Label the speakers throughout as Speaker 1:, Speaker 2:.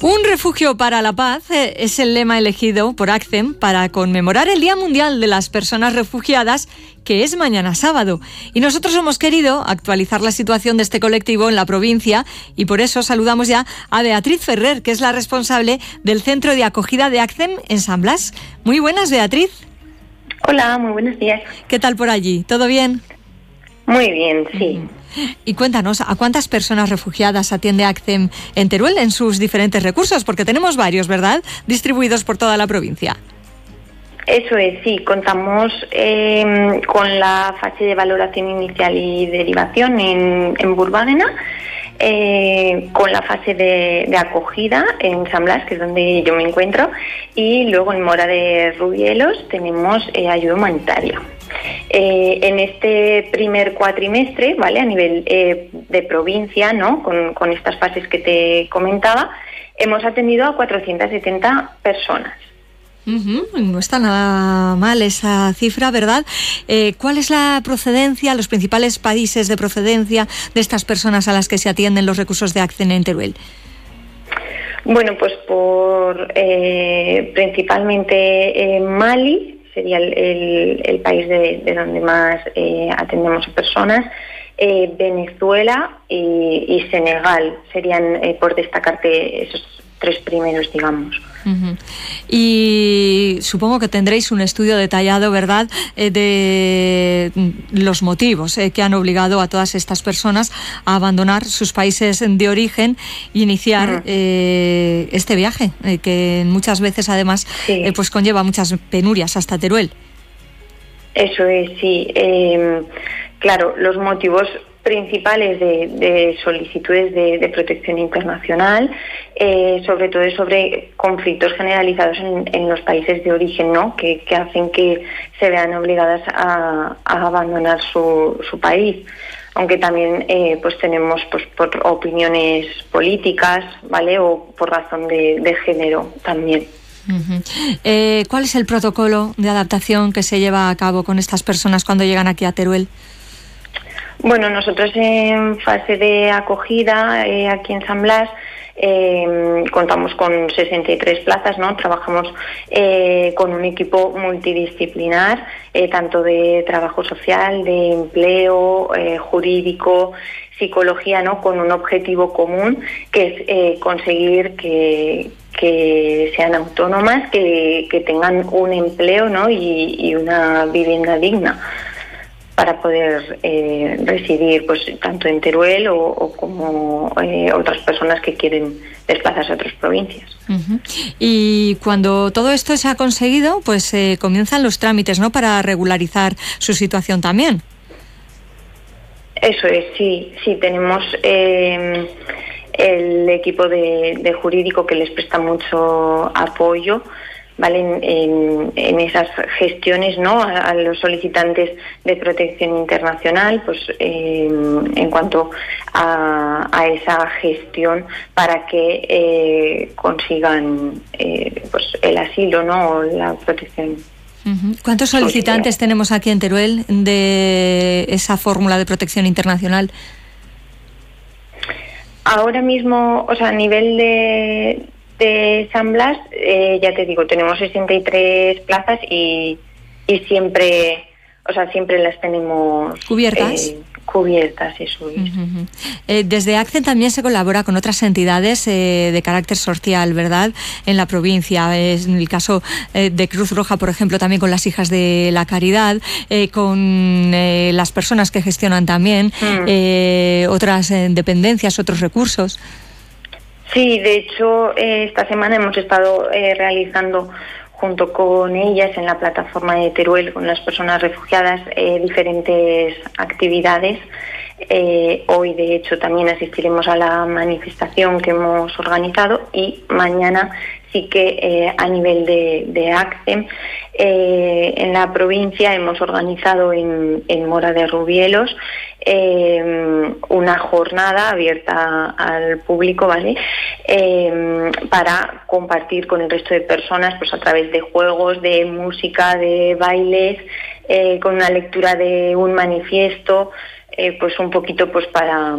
Speaker 1: Un refugio para la paz es el lema elegido por ACCEM para conmemorar el Día Mundial de las Personas Refugiadas, que es mañana sábado. Y nosotros hemos querido actualizar la situación de este colectivo en la provincia y por eso saludamos ya a Beatriz Ferrer, que es la responsable del Centro de Acogida de ACCEM en San Blas. Muy buenas, Beatriz.
Speaker 2: Hola, muy buenos días.
Speaker 1: ¿Qué tal por allí? ¿Todo bien?
Speaker 2: Muy bien, sí.
Speaker 1: Y cuéntanos, ¿a cuántas personas refugiadas atiende ACCEM en Teruel en sus diferentes recursos? Porque tenemos varios, ¿verdad?, distribuidos por toda la provincia.
Speaker 2: Eso es, sí. Contamos con la fase de valoración inicial y derivación en Burbádena, con la fase de acogida en San Blas, que es donde yo me encuentro, y luego en Mora de Rubielos tenemos ayuda humanitaria. En este primer cuatrimestre, ¿vale?, a nivel de provincia, ¿no?, con estas fases que te comentaba, hemos atendido a 470 personas.
Speaker 1: No está nada mal esa cifra, ¿verdad? ¿Cuál es la procedencia, los principales países de procedencia de estas personas a las que se atienden los recursos de ACCEM en Teruel?
Speaker 2: Bueno, pues principalmente Mali sería el país de donde más atendemos a personas. Venezuela y Senegal serían, por destacarte, esos tres primeros, digamos.
Speaker 1: Y supongo que tendréis un estudio detallado, ¿verdad?, de los motivos que han obligado a todas estas personas a abandonar sus países de origen e iniciar este viaje, que muchas veces además pues conlleva muchas penurias hasta Teruel. Eso es, sí.
Speaker 2: Claro, los motivos principales de solicitudes de protección internacional, sobre todo sobre conflictos generalizados en los países de origen, ¿no?, que hacen que se vean obligadas a abandonar su país. Aunque también pues tenemos pues por opiniones políticas, ¿vale?, o por razón de género también.
Speaker 1: ¿Cuál es el protocolo de adaptación que se lleva a cabo con estas personas cuando llegan aquí a Teruel?
Speaker 2: Bueno, nosotros en fase de acogida aquí en San Blas contamos con 63 plazas, ¿no? Trabajamos con un equipo multidisciplinar, tanto de trabajo social, de empleo, jurídico, psicología, ¿no?, con un objetivo común, que es conseguir que sean autónomas, que tengan un empleo, ¿no?, y una vivienda digna para poder residir, pues tanto en Teruel o como otras personas que quieren desplazarse a otras provincias.
Speaker 1: Y cuando todo esto se ha conseguido, pues comienzan los trámites, ¿no?, para regularizar su situación también.
Speaker 2: Eso es, sí, tenemos el equipo de jurídico que les presta mucho apoyo, ¿vale?, en esas gestiones, ¿no?, a los solicitantes de protección internacional, pues en cuanto a esa gestión para que consigan pues el asilo, ¿no?, o la protección.
Speaker 1: ¿Cuántos solicitantes tenemos aquí en Teruel de esa fórmula de protección internacional?
Speaker 2: Ahora mismo, o sea, a nivel de San Blas, ya te digo, tenemos 63 plazas y siempre, o sea, siempre las tenemos cubiertas, eso es.
Speaker 1: Desde ACCEM también se colabora con otras entidades de carácter social, ¿verdad?, en la provincia. Es en el caso de Cruz Roja, por ejemplo, también con las Hijas de la Caridad, con las personas que gestionan también otras dependencias, otros recursos.
Speaker 2: Sí, de hecho, esta semana hemos estado realizando junto con ellas en la plataforma de Teruel, con las personas refugiadas, diferentes actividades. Hoy, de hecho, también asistiremos a la manifestación que hemos organizado y mañana sí que a nivel de ACCEM en la provincia hemos organizado en Mora de Rubielos una jornada abierta al público, ¿vale?, para compartir con el resto de personas, pues a través de juegos, de música, de bailes, con una lectura de un manifiesto, pues un poquito pues para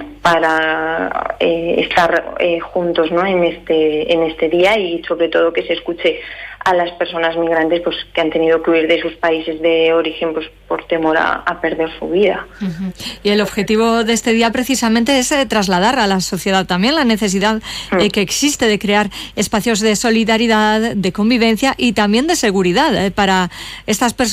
Speaker 2: estar juntos, ¿no? en este día, y sobre todo que se escuche a las personas migrantes pues que han tenido que huir de sus países de origen pues por temor a perder su vida.
Speaker 1: Uh-huh. Y el objetivo de este día precisamente es trasladar a la sociedad también la necesidad que existe de crear espacios de solidaridad, de convivencia y también de seguridad para estas personas